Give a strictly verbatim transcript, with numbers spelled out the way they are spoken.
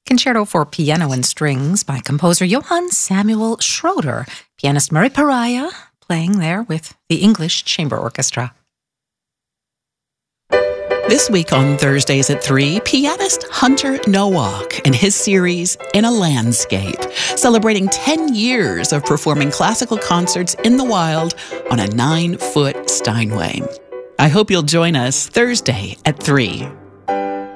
Concerto for Piano and Strings by composer Johann Samuel Schroeder. Pianist Murray Pariah playing there with the English Chamber Orchestra. This week on Thursdays at three, pianist Hunter Nowak and his series In a Landscape, celebrating ten years of performing classical concerts in the wild on a nine-foot Steinway. I hope you'll join us Thursday at three.